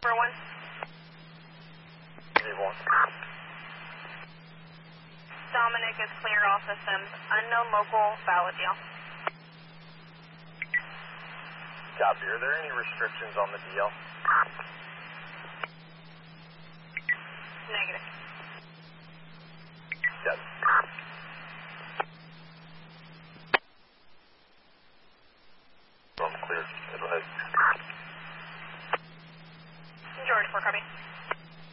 number 1. V1. Dominic is clear, all systems. Unknown local, valid deal. Copy. Are there any restrictions on the deal? Negative. Yes. I'm clear. Go ahead.